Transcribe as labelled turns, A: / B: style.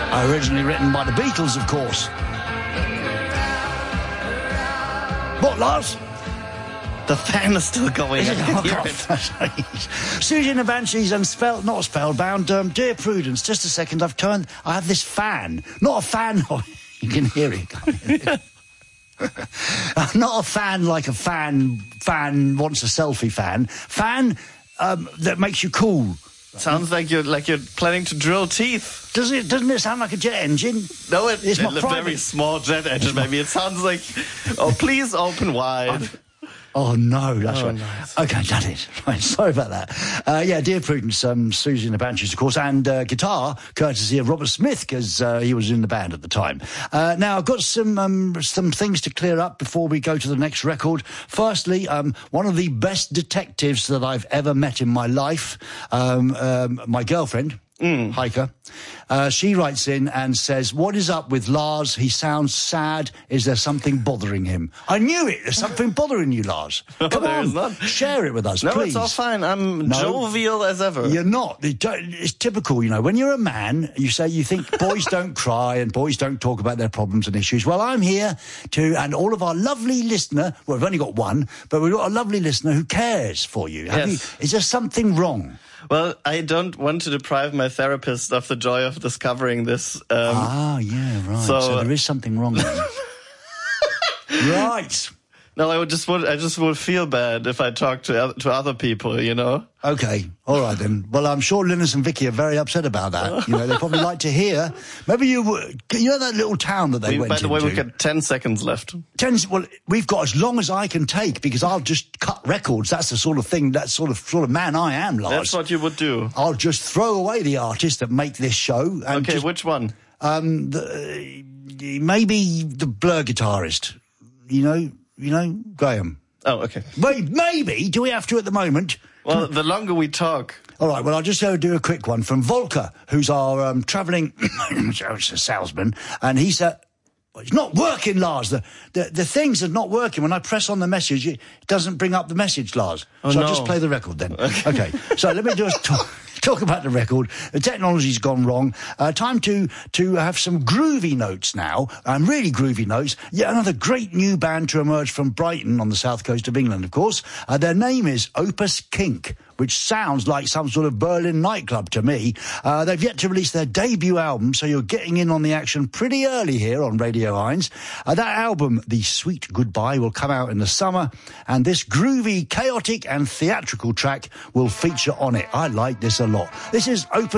A: Originally written by the Beatles, of course. What, Lars?
B: The fan is still going. I can hear it.
A: Susie and the Banshees and not spellbound. Dear Prudence, just a second. I have this fan. Not a fan. You can hear it, can't you? Not a fan like a fan wants a selfie fan. Fan that makes you cool.
B: Sounds like you're planning to drill teeth.
A: Doesn't it sound like a jet engine?
B: No, it's a very small jet engine, maybe. It sounds like, oh, please open wide.
A: Oh, no, that's right.
B: Nice.
A: OK, done it. Right, sorry about that. Dear Prudence, Susie and the Banshees, of course, and guitar, courtesy of Robert Smith, because he was in the band at the time. Now, I've got some things to clear up before we go to the next record. Firstly, one of the best detectives that I've ever met in my life, my girlfriend, Heike, she writes in and says, what is up with Lars? He sounds sad. Is there something bothering him? I knew it. There's something bothering you, Lars. Come on,
B: not.
A: Share it with us,
B: no,
A: please.
B: It's all fine. I'm jovial as ever.
A: You're not. It's typical, you know. When you're a man, you think boys don't cry and boys don't talk about their problems and issues. Well, I'm here and all of our lovely listener, well, we've only got one, but we've got a lovely listener who cares for you. Is there something wrong?
B: Well, I don't want to deprive my therapist of the joy of discovering this.
A: Right. So there is something wrong then. Right.
B: No, I just would feel bad if I talk to other people, you know?
A: Okay, all right then. Well, I'm sure Linus and Vicky are very upset about that. You know, they probably like to hear. Maybe you know that little town that they went into?
B: By the way, we've got 10 seconds left.
A: Well, we've got as long as I can take, because I'll just cut records. That's the sort of thing, that sort of man I am, Lars.
B: That's what you would do.
A: I'll just throw away the artists that make this show. And
B: okay, which one?
A: Maybe the Blur guitarist. You know, Graham.
B: Oh, okay.
A: Maybe. Do we have to at the moment?
B: Well, the longer we talk.
A: All right, well, I'll just do a quick one from Volker, who's our travelling salesman, and he said, well, it's not working, Lars. The things are not working. When I press on the message, it doesn't bring up the message, Lars. So I'll just play the record then. Okay. So let me just talk about the record. The technology's gone wrong. Time to have some groovy notes now, really groovy notes. Yet another great new band to emerge from Brighton on the south coast of England, of course. Their name is Opus Kink, which sounds like some sort of Berlin nightclub to me. They've yet to release their debut album, so you're getting in on the action pretty early here on Radio Heinz. That album, The Sweet Goodbye, will come out in the summer, and this groovy, chaotic and theatrical track will feature on it. I like this a lot. This is Opus